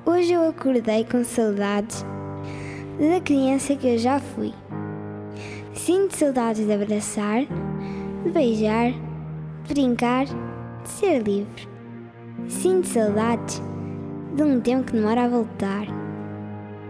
Hoje eu acordei com saudades da criança que eu já fui. Sinto saudades de abraçar, de beijar, de brincar, de ser livre. Sinto saudades de um tempo que demora a voltar.